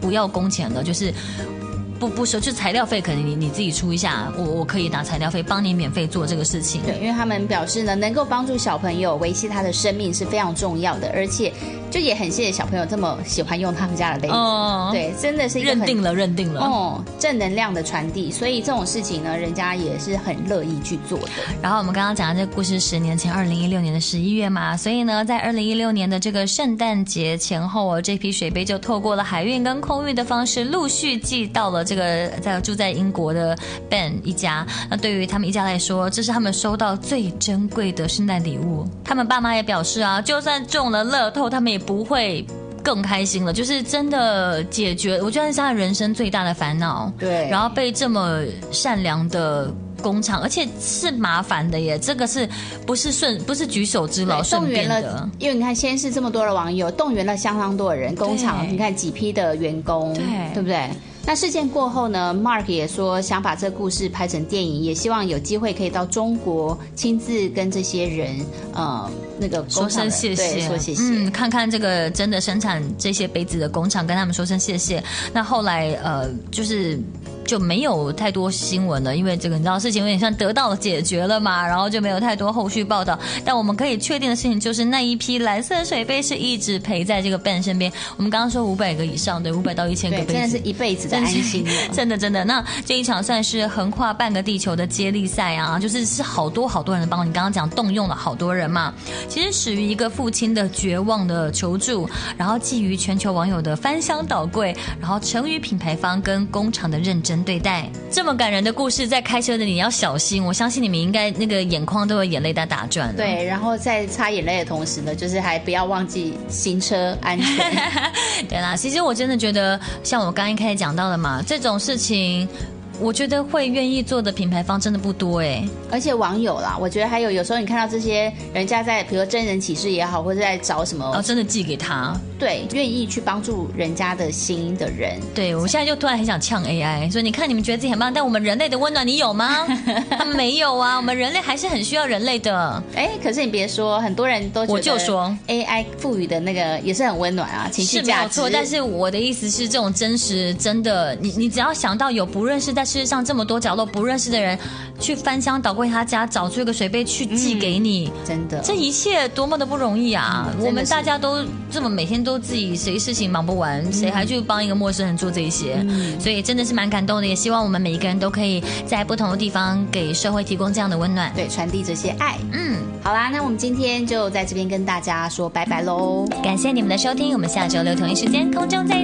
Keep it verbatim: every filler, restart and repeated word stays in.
不要工钱的，就是不不收，就材料费可能你你自己出一下，我我可以拿材料费帮你免费做这个事情。 对，因为他们表示呢，能够帮助小朋友维系他的生命是非常重要的，而且就也很谢谢小朋友这么喜欢用他们家的杯子。哦，对，真的是一个很认定了，认定了。 哦，正能量的传递，所以这种事情呢，人家也是很乐意去做的。 然后我们刚刚讲的这个故事，十年前，二零一六年的十一月嘛，所以呢，在二零一六年的这个圣诞节前后哦，这批水杯就透过了海运跟空运的方式，陆续寄到了这个在住在英国的 Ben 一家。那对于他们一家来说，这是他们收到最珍贵的圣诞礼物。他们爸妈也表示啊，就算中了乐透，他们也不会更开心了，就是真的解决，我觉得是他人生最大的烦恼。 对， 然后被这么善良的工厂，而且是麻烦的耶，这个是不是顺不是举手之劳顺便的？ 因为你看，先是这么多的网友动员了相当多的人，工厂你看几批的员工， 对对不对？那事件过后呢 ，Mark 也说想把这个故事拍成电影，也希望有机会可以到中国亲自跟这些人，呃，那个说声谢谢， 说谢谢， 嗯，看看这个真的生产这些杯子的工厂，跟他们说声谢谢。那后来呃，就是就没有太多新闻了，因为这个你知道事情有点像得到解决了嘛，然后就没有太多后续报道。但我们可以确定的事情就是那一批蓝色水杯是一直陪在这个 Ben 身边。我们刚刚说五百个以上，对，五百到一千个杯子， 真的是一辈子的安心了， 真的真的。那这一场算是横跨半个地球的接力赛啊，就是是好多好多人帮你刚刚讲动用了好多人嘛。其实始于一个父亲的绝望的求助，然后基于全球网友的翻箱倒柜，然后成于品牌方跟工厂的认真对待。这么感人的故事，在开车的你要小心，我相信你们应该那个眼眶都有眼泪在打转了。 对，然后在擦眼泪的同时呢，就是还不要忘记行车安全。 对啦，其实我真的觉得，像我刚刚一开始讲到的嘛，这种事情我觉得会愿意做的品牌方真的不多哎。 而且网友啦，我觉得还有有时候你看到这些人家在比如说真人启事也好，或者在找什么， 哦，真的寄给他， 对，愿意去帮助人家的心的人。 对，我现在就突然很想呛 A I， 所以你看你们觉得自己很棒，但我们人类的温暖你有吗？他们没有啊，我们人类还是很需要人类的。 哎，可是你别说，很多人都觉得我就说 A I 赋予的那个也是很温暖啊，情绪价值是没有错。但是我的意思是，这种真实真的，你你只要想到有不认识在世界上这么多角落不认识的人，去翻箱倒柜他家找出一个水杯去寄给你，嗯、 真的， 这一切多么的不容易啊！ 嗯、 我们大家都这么每天都自己谁事情忙不完，嗯、谁还去帮一个陌生人做这些？嗯、所以真的是蛮感动的，也希望我们每一个人都可以在不同的地方给社会提供这样的温暖， 对，传递这些爱。 嗯， 好啦，那我们今天就在这边跟大家说拜拜喽， 感谢你们的收听，我们下周六同一时间空中再。